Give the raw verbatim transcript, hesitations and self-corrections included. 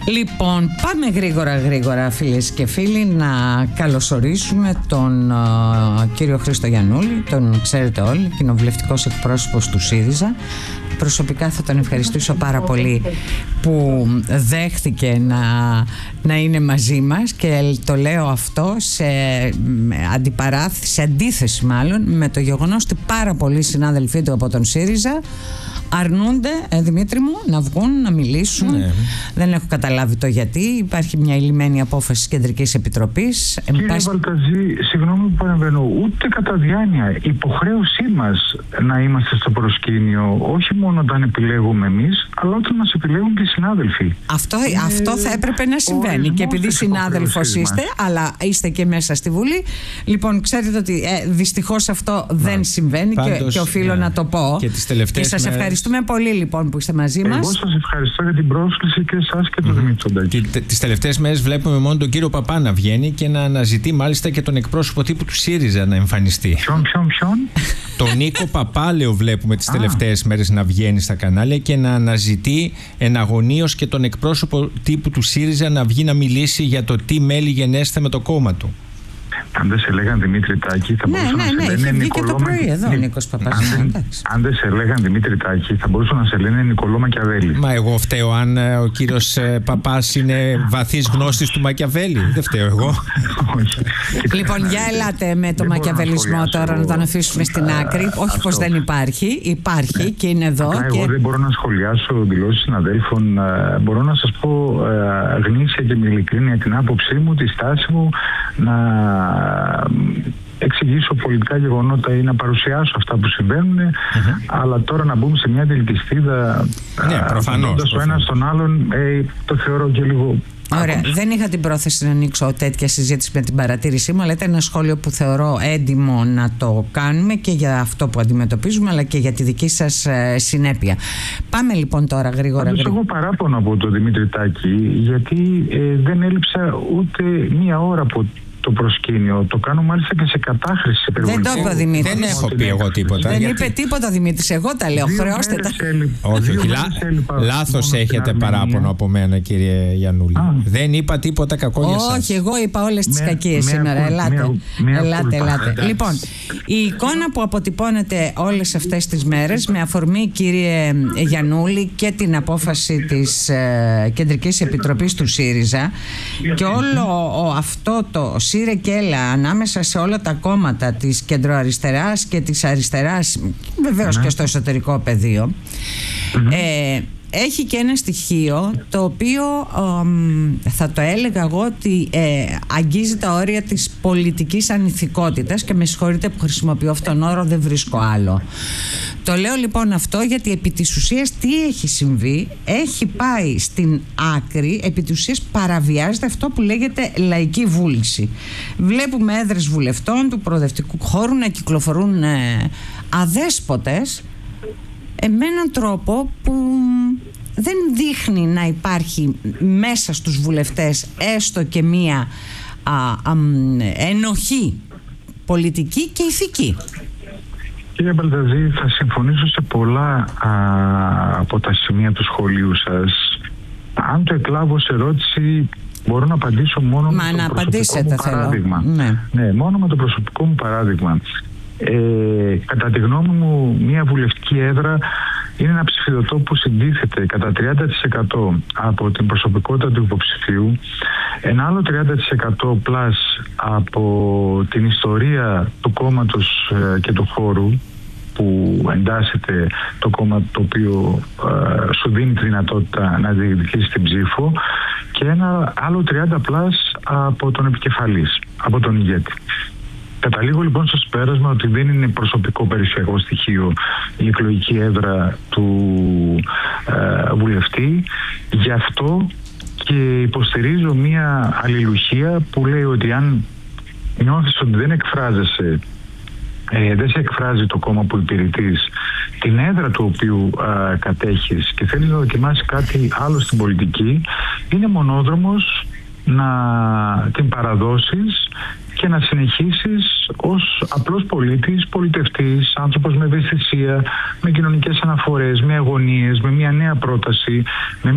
Λοιπόν, πάμε γρήγορα γρήγορα φίλες και φίλοι να καλωσορίσουμε τον uh, κύριο Χρήστο Γιαννούλη. Τον ξέρετε όλοι, κοινοβουλευτικός εκπρόσωπος του ΣΥΡΙΖΑ. Προσωπικά θα τον ευχαριστήσω πάρα πολύ που δέχτηκε να, να είναι μαζί μας, και το λέω αυτό σε, αντιπαράθεση, σε αντίθεση μάλλον με το γεγονός ότι πάρα πολλοί συνάδελφοί του από τον ΣΥΡΙΖΑ αρνούνται, ε, Δημήτρη μου, να βγουν, να μιλήσουν. Ναι. Δεν έχω καταλάβει το γιατί. Υπάρχει μια ηλυμένη απόφαση της Κεντρικής Επιτροπής. Κύριε πάση... Βαλταζή, συγγνώμη που παρεμβαίνω, ούτε κατά διάνοια. Υποχρέωσή μας να είμαστε στο προσκήνιο, όχι μόνο όταν επιλέγουμε εμείς, αλλά όταν μας επιλέγουν και οι συνάδελφοι. Αυτό, ε, αυτό θα έπρεπε να συμβαίνει. Και επειδή συνάδελφος είστε, μας. αλλά είστε και μέσα στη Βουλή, λοιπόν, ξέρετε ότι ε, δυστυχώς αυτό ναι. δεν συμβαίνει. Πάντως, και, και οφείλω ναι. να το πω. Και τις τελευταίες και σας ευχαριστώ. Ευχαριστούμε πολύ λοιπόν που είστε μαζί μας. Εγώ σας ευχαριστώ για την πρόσκληση και εσάς και τον mm. Δημήτρη Τσοντάκη. Τις τελευταίες μέρες βλέπουμε μόνο τον κύριο Παπά να βγαίνει και να αναζητεί μάλιστα και τον εκπρόσωπο τύπου του ΣΥΡΙΖΑ να εμφανιστεί. Ποιον, ποιον, ποιον? Τον Νίκο Παπά, λέω, βλέπουμε τις τελευταίες μέρες να βγαίνει στα κανάλια και να αναζητεί εναγωνίως και τον εκπρόσωπο τύπου του ΣΥΡΙΖΑ να βγει να μιλήσει για το τι μέλη γενέστε με το κόμμα του. Αν δεν σε λέγαν Δημήτρη Τάκη, θα ναι, μπορούσαν ναι, να σε ναι, λένε ναι, Νικολό. Και το πρωί εδώ ο Νίκος Παπάς. Αν, αν δεν σε λέγαν Δημήτρη Τάκη, θα μπορούσαν να σε λένε Νικολό Μακιαβέλη. Μα εγώ φταίω αν ε, ο κύριος ε, Παπάς είναι βαθύς γνώστης του Μακιαβέλη? Δεν φταίω εγώ. Λοιπόν, για ελάτε με το μακιαβελισμό τώρα, να τον αφήσουμε στην άκρη. Όχι πως δεν υπάρχει, υπάρχει και είναι εδώ. Εγώ δεν μπορώ να σχολιάσω δηλώσεις συναδέλφων. Μπορώ να σας πω γνήσια και με ειλικρίνεια την άποψή μου, τη στάση μου, να εξηγήσω πολιτικά γεγονότα ή να παρουσιάσω αυτά που συμβαίνουν, mm-hmm. αλλά τώρα να μπούμε σε μια διελκυστίδα ναι, προφανώς, ο ένας τον άλλον, ε, το θεωρώ και λίγο... Ωραία, δεν είχα την πρόθεση να ανοίξω τέτοια συζήτηση με την παρατήρησή μου, αλλά ήταν ένα σχόλιο που θεωρώ έντιμο να το κάνουμε και για αυτό που αντιμετωπίζουμε, αλλά και για τη δική σας ε, συνέπεια. Πάμε λοιπόν τώρα γρήγορα. Πάντως εγώ παράπονο από τον Δημήτρη Τάκη, γιατί ε, δεν έλειψα ούτε μία ώρα από το προσκήνιο. Το κάνω μάλιστα και σε κατάχρηση υπερβολική. Δεν το είπε ο Δημήτρης. Δεν έχω πει εγώ τίποτα. Δεν γιατί... είπε τίποτα ο Δημήτρης. Εγώ τα λέω. Χρεώστε τα. Όχι, όχι. Λάθος έχετε παράπονο από μένα, κύριε Γιαννούλη. Α. Δεν είπα τίποτα κακό για σας. Όχι, εγώ είπα όλες τις κακίες σήμερα. Ελάτε. Ελάτε, ελάτε. Λοιπόν, η εικόνα που αποτυπώνεται όλες αυτές τις μέρες, με αφορμή, κύριε Γιαννούλη, και την απόφαση της ε, Κεντρικής Επιτροπής του ΣΥΡΙΖΑ και όλο αυτό το σύρε και έλα ανάμεσα σε όλα τα κόμματα της κεντροαριστεράς και της αριστεράς, βεβαίως και στο εσωτερικό πεδίο, mm-hmm. ε, έχει και ένα στοιχείο το οποίο ε, θα το έλεγα εγώ ότι ε, αγγίζει τα όρια της πολιτικής ανηθικότητας, και με συγχωρείτε που χρησιμοποιώ αυτόν τον όρο, δεν βρίσκω άλλο. Το λέω λοιπόν αυτό γιατί επί της ουσίας τι έχει συμβεί? Έχει πάει στην άκρη, επί της ουσίας παραβιάζεται αυτό που λέγεται λαϊκή βούληση. Βλέπουμε έδρες βουλευτών του προοδευτικού χώρου να κυκλοφορούν ε, αδέσποτες ε, με έναν τρόπο που δεν δείχνει να υπάρχει μέσα στους βουλευτές έστω και μία α, α, ενοχή πολιτική και ηθική. Κύριε Μπαλταζή, θα συμφωνήσω σε πολλά α, από τα σημεία του σχολείου σας. Αν το εκλάβω σε ερώτηση, μπορώ να απαντήσω μόνο Μα με να το προσωπικό μου παράδειγμα. Ναι. ναι, μόνο με το προσωπικό μου παράδειγμα. Ε, κατά τη γνώμη μου, μια βουλευτική έδρα είναι ένα ψηφιδωτό που συντίθεται κατά τριάντα τοις εκατό από την προσωπικότητα του υποψηφίου, ένα άλλο τριάντα τοις εκατό πλάς από την ιστορία του κόμματος ε, και του χώρου που εντάσσεται το κόμμα το οποίο ε, σου δίνει τη δυνατότητα να διεκδικήσει την ψήφο, και ένα άλλο τριάντα πλάς από τον επικεφαλής, από τον ηγέτη. Καταλήγω λοιπόν στο συμπέρασμα ότι δεν είναι προσωπικό περιουσιακό στοιχείο η εκλογική έδρα του ε, βουλευτή. Γι' αυτό και υποστηρίζω μία αλληλουχία που λέει ότι αν νιώθεις ότι δεν εκφράζεσαι, ε, δεν σε εκφράζει το κόμμα που υπηρετείς, την έδρα του οποίου ε, κατέχεις, και θέλεις να δοκιμάσεις κάτι άλλο στην πολιτική, είναι μονόδρομος να την παραδώσεις και να συνεχίσεις ως απλός πολίτης, πολιτευτής, άνθρωπος με ευαισθησία, με κοινωνικές αναφορές, με αγωνίες, με μια νέα πρόταση, με